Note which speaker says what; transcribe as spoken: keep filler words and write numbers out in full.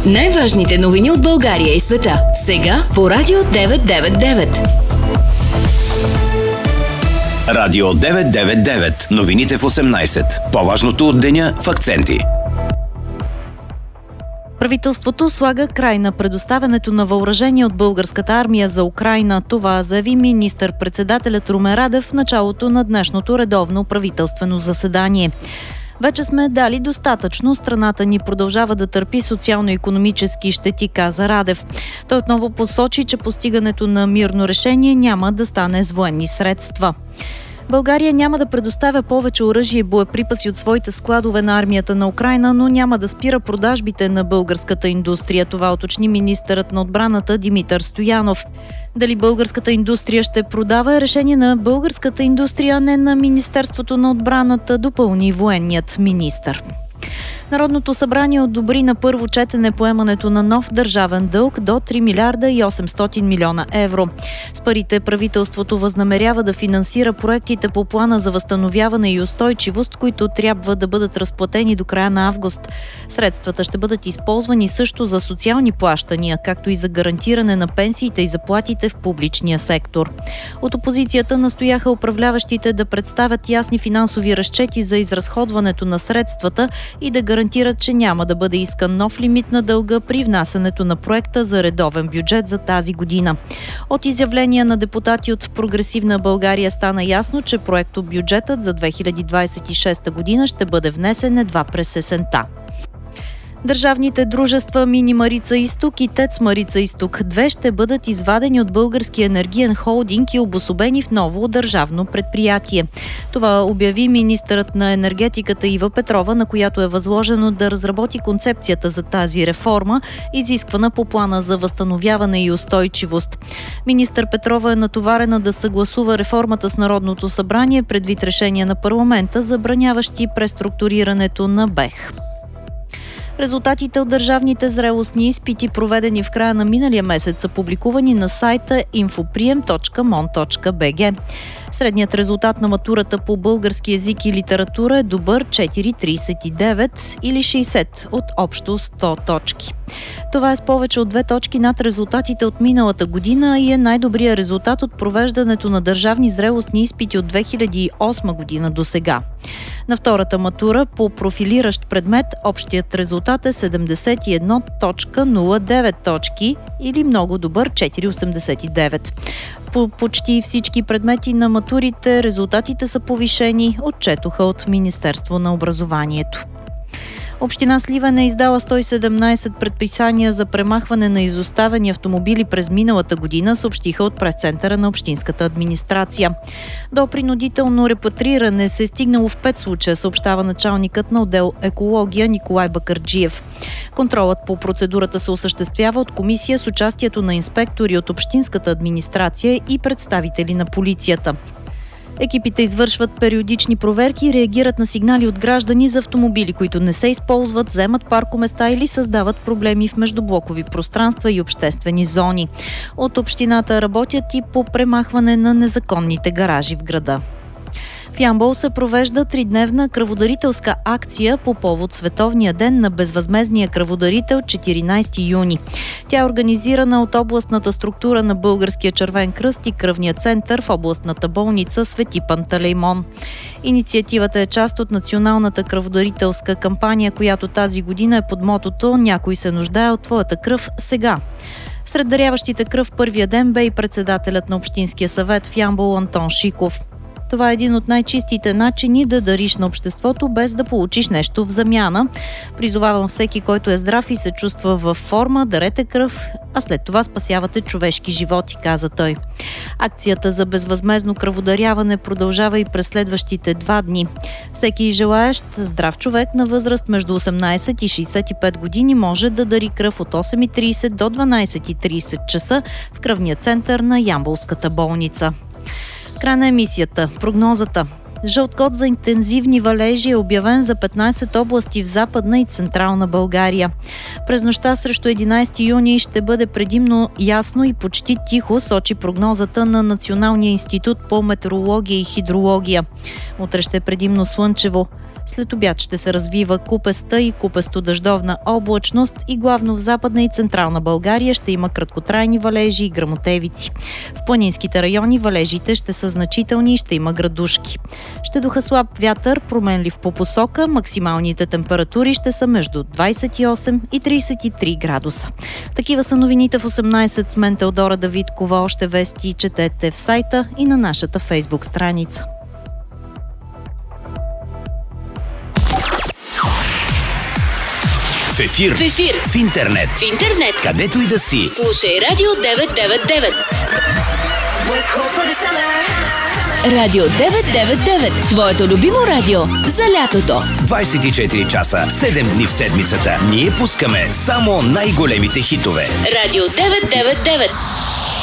Speaker 1: Най-важните новини от България и света. Сега по Радио деветsto девет и девет.
Speaker 2: Радио деветsto девет и девет. Новините в осемнайсет. По-важното от деня в акценти.
Speaker 3: Правителството слага край на предоставянето на въоръжение от българската армия за Украйна. Това заяви министър-председателят Румен Радев в началото на днешното редовно правителствено заседание. Вече сме дали достатъчно, страната ни продължава да търпи социално-икономически щети, каза Радев. Той отново посочи, че постигането на мирно решение няма да стане с военни средства. България няма да предоставя повече оръжие и боеприпаси от своите складове на армията на Украйна, но няма да спира продажбите на българската индустрия. Това уточни министърът на отбраната Димитър Стоянов. Дали българската индустрия ще продава е решение на българската индустрия, а не на Министерството на отбраната, допълни военният министър. Народното събрание одобри на първо четене поемането на нов държавен дълг до три милиарда и осемстотин милиона евро. С парите правителството възнамерява да финансира проектите по плана за възстановяване и устойчивост, които трябва да бъдат разплатени до края на август. Средствата ще бъдат използвани също за социални плащания, както и за гарантиране на пенсиите и заплатите в публичния сектор. От опозицията настояха управляващите да представят ясни финансови разчети за изразходването на средствата и да гарантират, че няма да бъде искан нов лимит на дълга при внасянето на проекта за редовен бюджет за тази година. От изявления на депутати от Прогресивна България стана ясно, че проектобюджетът за две хиляди двадесет и шеста година ще бъде внесен едва през есента. Държавните дружества Мини Марица Изток и ТЕЦ Марица Изток две ще бъдат извадени от Българския енергиен холдинг и обособени в ново държавно предприятие. Това обяви министърът на енергетиката Ива Петрова, на която е възложено да разработи концепцията за тази реформа, изисквана по плана за възстановяване и устойчивост. Министър Петрова е натоварена да съгласува реформата с Народното събрание предвид решения на парламента, забраняващи преструктурирането на БЕХ. Резултатите от държавните зрелостни изпити, проведени в края на миналия месец, са публикувани на сайта инфоприем точка мон точка би джи. Средният резултат на матурата по български език и литература е добър четири цяло тридесет и девет или шейсет от общо сто точки. Това е с повече от две точки над резултатите от миналата година и е най-добрият резултат от провеждането на държавни зрелостни изпити от две хиляди и осма година до сега. На втората матура по профилиращ предмет общият резултат е седемдесет и едно цяло нула девет точки или много добър четири цяло осемдесет и девет. По почти всички предмети на матурите резултатите са повишени, отчетоха от Министерство на образованието. Община Сливен е издала сто и седемнайсет предписания за премахване на изоставени автомобили през миналата година, съобщиха от пресцентъра на общинската администрация. До принудително репатриране се е стигнало в пет случая, съобщава началникът на отдел екология Николай Бакърджиев. Контролът по процедурата се осъществява от комисия с участието на инспектори от общинската администрация и представители на полицията. Екипите извършват периодични проверки и реагират на сигнали от граждани за автомобили, които не се използват, вземат паркоместа или създават проблеми в междублокови пространства и обществени зони. От общината работят и по премахване на незаконните гаражи в града. В Ямбол се провежда тридневна кръводарителска акция по повод Световния ден на безвъзмездния кръводарител четиринайсети юни. Тя е организирана от областната структура на Българския червен кръст и кръвния център в областната болница Свети Пантелеймон. Инициативата е част от националната кръводарителска кампания, която тази година е под мотото "Някой се нуждае от твоята кръв сега". Сред даряващите кръв първия ден бе и председателят на Общинския съвет в Ямбол Антон Шиков. Това е един от най-чистите начини да дариш на обществото, без да получиш нещо в замяна. Призовавам всеки, който е здрав и се чувства във форма, дарете кръв, а след това спасявате човешки животи, каза той. Акцията за безвъзмездно кръводаряване продължава и през следващите два дни. Всеки желаещ здрав човек на възраст между осемнайсет и шейсет и пет години може да дари кръв от осем и трийсет до дванайсет и трийсет часа в кръвния център на Ямболската болница. Край на емисията. Прогнозата. Жълт код за интензивни валежи е обявен за петнайсет области в Западна и Централна България. През нощта срещу единайсети юни ще бъде предимно ясно и почти тихо, сочи прогнозата на Националния институт по метеорология и хидрология. Утре ще е предимно слънчево. След обяд ще се развива купеста и купесто-дъждовна облачност и главно в Западна и Централна България ще има краткотрайни валежи и гръмотевици. В планинските райони валежите ще са значителни и ще има градушки. Ще духа слаб вятър, променлив по посока, максималните температури ще са между двадесет и осем и тридесет и три градуса. Такива са новините в осемнадесет с мен Теодора Давидкова. Още вести четете в сайта и на нашата Фейсбук страница.
Speaker 2: В ефир,
Speaker 1: В ефир,
Speaker 2: в интернет,
Speaker 1: в интернет,
Speaker 2: където и да си.
Speaker 1: слушай Радио деветsto деветдесет и девет. Радио деветsto деветдесет и девет. Твоето любимо радио за лятото.
Speaker 2: двадесет и четири часа, седем дни в седмицата. Ние пускаме само най-големите хитове.
Speaker 1: Радио деветsto деветдесет и девет.